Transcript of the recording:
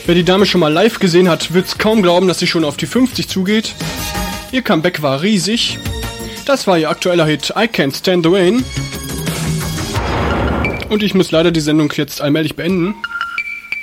Wer die Dame schon mal live gesehen hat, wird's kaum glauben, dass sie schon auf die 50 zugeht. Ihr Comeback war riesig. Das war ihr aktueller Hit I Can't Stand the Rain. Und ich muss leider die Sendung jetzt allmählich beenden.